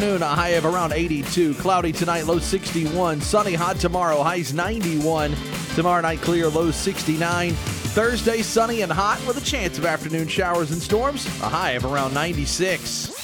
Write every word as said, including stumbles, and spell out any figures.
Noon, a high of around eighty-two. Cloudy tonight, low sixty-one. Sunny, hot tomorrow, highs ninety-one. Tomorrow night, clear, low sixty-nine. Thursday, sunny and hot with a chance of afternoon showers and storms, a high of around ninety-six.